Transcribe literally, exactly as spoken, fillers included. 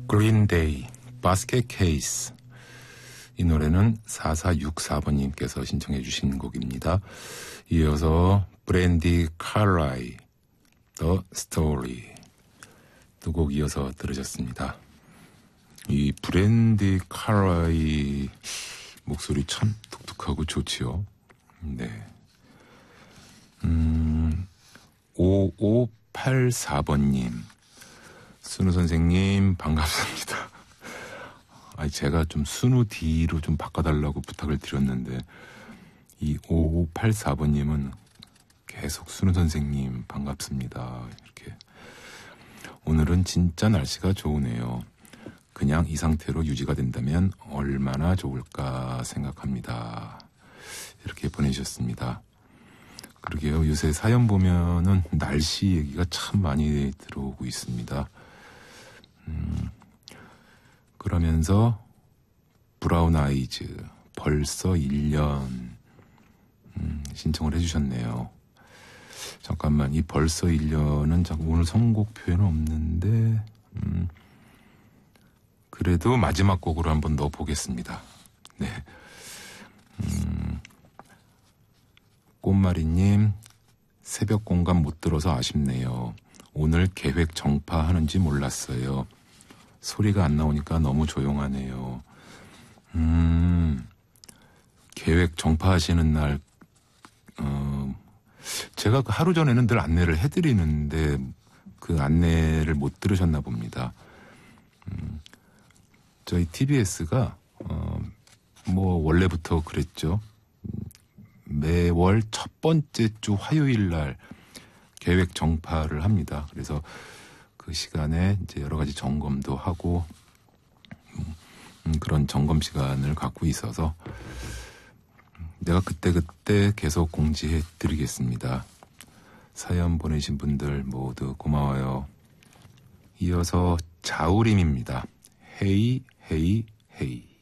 그린데이, 바스켓 케이스. 이 노래는 사사육사 번님께서 신청해 주신 곡입니다. 이어서 브랜디 칼라이, The Story 두 곡 이어서 들으셨습니다. 이 브랜디 칼라이 목소리 참 독특하고 좋지요. 네. 음, 오오팔사 번님. 순우 선생님, 반갑습니다. 아니, 제가 좀 순우 D로 좀 바꿔달라고 부탁을 드렸는데, 이 오오팔사 번님은 계속 순우 선생님, 반갑습니다. 이렇게. 오늘은 진짜 날씨가 좋으네요. 그냥 이 상태로 유지가 된다면 얼마나 좋을까 생각합니다. 이렇게 보내주셨습니다. 그러게요. 요새 사연 보면은 날씨 얘기가 참 많이 들어오고 있습니다. 음, 그러면서 브라운 아이즈 벌써 일 년 음, 신청을 해주셨네요. 잠깐만, 이 벌써 일 년은 오늘 선곡표에는 없는데 음, 그래도 마지막 곡으로 한번 넣어보겠습니다. 네. 음, 꽃마리님, 새벽 공감 못 들어서 아쉽네요. 오늘 계획 정파하는지 몰랐어요. 소리가 안 나오니까 너무 조용하네요. 음, 계획 정파하시는 날, 어, 제가 그 하루 전에는 늘 안내를 해드리는데 그 안내를 못 들으셨나 봅니다. 음, 저희 티비에스가, 어, 뭐, 원래부터 그랬죠. 매월 첫 번째 주 화요일 날 계획 정파를 합니다. 그래서 그 시간에 이제 여러 가지 점검도 하고, 음, 그런 점검 시간을 갖고 있어서 내가 그때그때 계속 공지해 드리겠습니다. 사연 보내신 분들 모두 고마워요. 이어서 자우림입니다. 헤이 헤이 헤이.